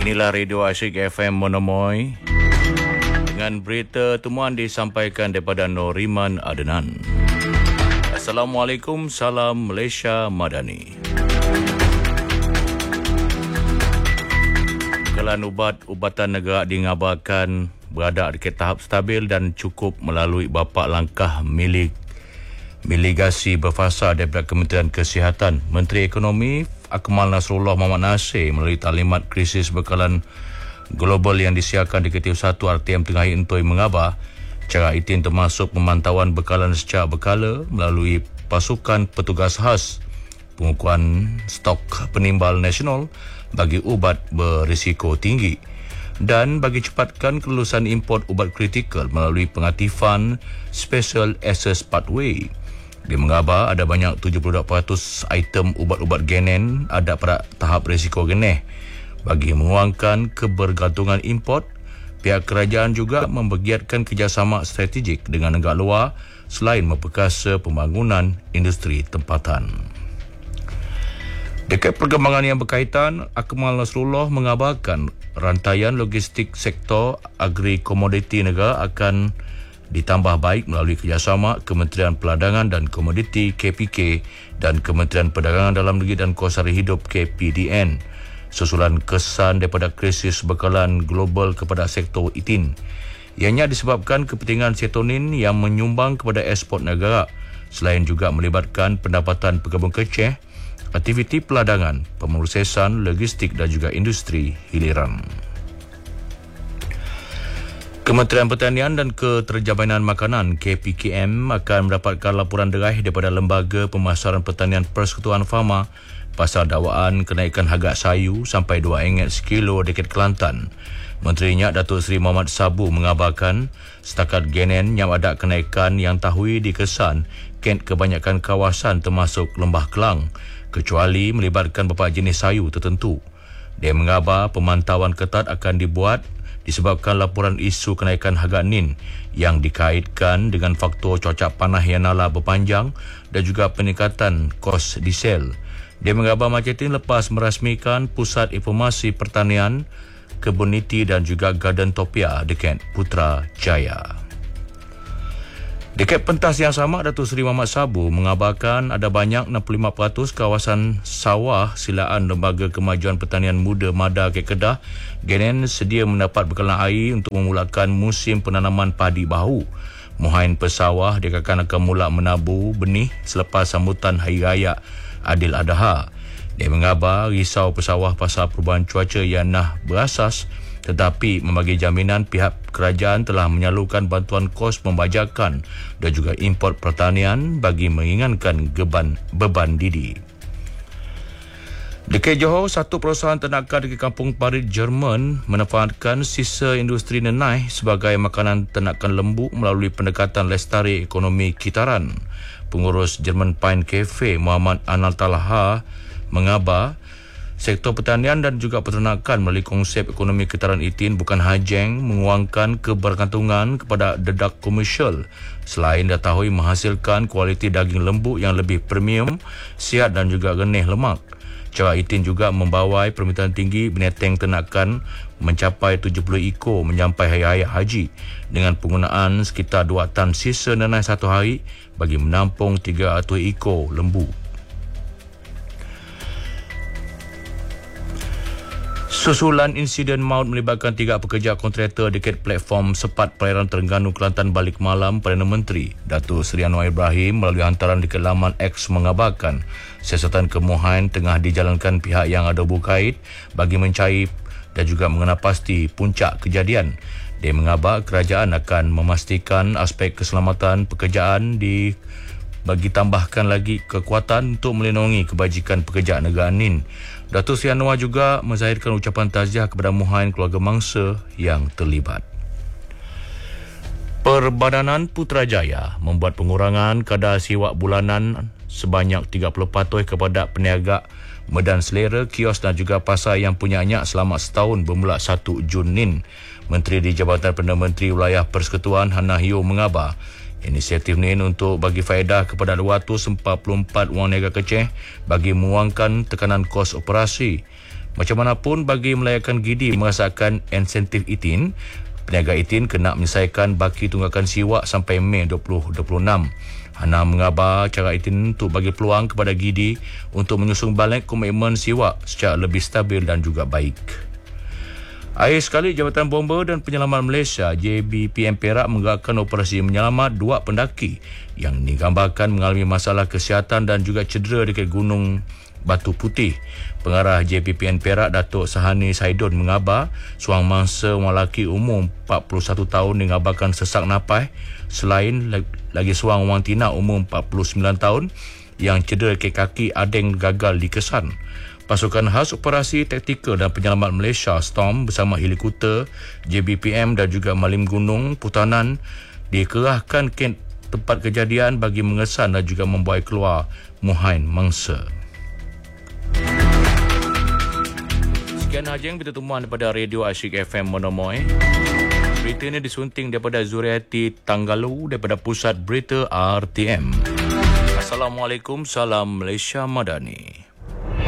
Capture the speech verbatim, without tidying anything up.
Inilah Radio Asyik F M Monomoy dengan berita temuan disampaikan daripada Noriman Adnan. Assalamualaikum, salam Malaysia Madani. Bekalan ubat-ubatan negara dingabarkan berada di tahap stabil dan cukup melalui bapa langkah milik miligasi berfasa daripada Kementerian Kesihatan. Menteri Ekonomi Akmal Nasrullah Mohamad Nasir melalui talimat krisis bekalan global yang disiarkan di K T U satu R T M Tengah Intoi mengabar cara itin termasuk pemantauan bekalan secara berkala melalui pasukan petugas khas, pengukuran stok penimbal nasional bagi ubat berisiko tinggi dan bagi cepatkan kelulusan import ubat kritikal melalui pengaktifan Special Access Pathway. Dia mengabar ada banyak tujuh puluh dua peratus item ubat-ubat genen ada pada tahap risiko geneh. Bagi menguangkan kebergantungan import, pihak kerajaan juga membergiatkan kerjasama strategik dengan negara luar selain memperkasa pembangunan industri tempatan. Dekat perkembangan yang berkaitan, Akmal Nasrullah mengabarkan rantaian logistik sektor agri-komoditi negara akan ditambah baik melalui kerjasama Kementerian Peladangan dan Komoditi K P K dan Kementerian Perdagangan Dalam Negeri dan Kos Sara Hidup K P D N susulan kesan daripada krisis bekalan global kepada sektor itin. Ianya disebabkan kepentingan serotonin yang menyumbang kepada ekspor negara selain juga melibatkan pendapatan pekebun kecil, aktiviti peladangan, pemrosesan, logistik dan juga industri hiliran. Kementerian Pertanian dan Keterjaminan Makanan K P K M akan mendapatkan laporan deraih daripada Lembaga Pemasaran Pertanian Persekutuan Fama pasal dakwaan kenaikan harga sayu sampai dua ringgit sekilo dekat Kelantan. Menterinya Datuk Seri Muhammad Sabu mengabarkan setakat genen yang ada kenaikan yang tahui dikesan kent kebanyakan kawasan termasuk Lembah Kelang kecuali melibatkan beberapa jenis sayu tertentu. Dia mengabar pemantauan ketat akan dibuat disebabkan laporan isu kenaikan harga nin yang dikaitkan dengan faktor cuaca panas yang nala berpanjang dan juga peningkatan kos diesel. Dia mengabar Majetin lepas merasmikan Pusat Informasi Pertanian, Kebun Niti dan juga Garden Topia dekat Putrajaya. Dekat pentas yang sama, Datuk Seri Muhammad Sabu mengabarkan ada banyak enam puluh lima peratus kawasan sawah silaan Lembaga Kemajuan Pertanian Muda Mada ke Kedah genen sedia mendapat bekalan air untuk memulakan musim penanaman padi bahu. Muhain pesawah dikatakan akan mula menabur benih selepas sambutan Hari Raya Adil Adha. Dia mengabar risau pesawah pasal perubahan cuaca yang nah berasas, tetapi membagi jaminan pihak kerajaan telah menyalurkan bantuan kos pembajakan dan juga import pertanian bagi meringankan beban, beban didi. Dekat Johor, satu perusahaan ternakan di Kampung Parit Jerman memanfaatkan sisa industri nenai sebagai makanan ternakan lembu melalui pendekatan lestari ekonomi kitaran. Pengurus Jerman Pine Cafe Muhammad Anal Talha mengabar sektor pertanian dan juga peternakan melalui konsep ekonomi kitaran itin bukan hajeng menguangkan kebergantungan kepada dedak komersial selain diketahui menghasilkan kualiti daging lembu yang lebih premium, sihat dan juga renih lemak. Cara itin juga membawai permintaan tinggi binatang ternakan mencapai tujuh puluh ekor menyampai Hari Raya Haji dengan penggunaan sekitar dua tan sisa nenai satu hari bagi menampung tiga ratus ekor lembu. Susulan insiden maut melibatkan tiga pekerja kontraktor dekat platform sepat perairan Terengganu Kelantan balik malam Perdana Menteri Datuk Seri Anwar Ibrahim melalui hantaran di laman X mengabarkan siasatan kemuhan tengah dijalankan pihak yang ada berkait bagi mencari dan juga mengenal pasti puncak kejadian. Dia mengabar kerajaan akan memastikan aspek keselamatan pekerjaan di bagi tambahkan lagi kekuatan untuk melindungi kebajikan pekerja negara N I N. Datuk Seri Anwar juga menzahirkan ucapan taziah kepada muhain keluarga mangsa yang terlibat. Perbadanan Putrajaya membuat pengurangan kadar siwak bulanan sebanyak tiga puluh peratus kepada peniaga medan selera, kios dan juga pasar yang punyanya selama setahun bermula satu Jun N I N. Menteri di Jabatan Perdana Menteri Wilayah Persekutuan Hannah Yeoh mengabar inisiatif N I N untuk bagi faedah kepada dua ratus empat puluh empat wang niaga kecil bagi menguangkan tekanan kos operasi. Macam mana pun bagi melayakan G D merasakan insentif itin, peniaga itin kena menyelesaikan baki tunggakan siwak sampai Mei dua ribu dua puluh enam. Hana mengabar cara itin untuk bagi peluang kepada G D untuk menyusung balik komitmen siwak secara lebih stabil dan juga baik. Akhir sekali, Jabatan Bomba dan Penyelamat Malaysia J B P M Perak menggerakkan operasi menyelamat dua pendaki yang digambarkan mengalami masalah kesihatan dan juga cedera dekat Gunung Batu Putih. Pengarah J B P M Perak Datuk Sahani Saidon mengabar seorang mangsa orang lelaki umur empat puluh satu tahun digabarkan sesak napas, selain lagi seorang orang tina umur empat puluh sembilan tahun yang cedera ke kaki adeng gagal dikesan. Pasukan khas operasi taktikal dan penyelamat Malaysia Storm bersama helikopter J B P M dan juga Malim Gunung Putanan dikerahkan ke tempat kejadian bagi mengesan dan juga membawa keluar Muhain mangsa. Sekian sahaja yang kita temuan daripada Radio Asyik F M Monomoy. Berita ini disunting daripada Zuriati Tanggalu daripada Pusat Berita R T M. Assalamualaikum, salam Malaysia Madani.